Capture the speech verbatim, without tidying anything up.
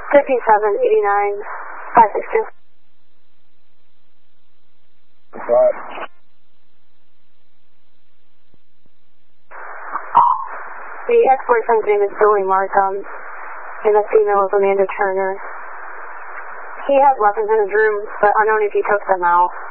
fifty-seven eighty-nine five six two. Right. The ex-boyfriend's name is Billy Markham, and the female is Amanda Turner. He has weapons in his room, but unknown if he took them out.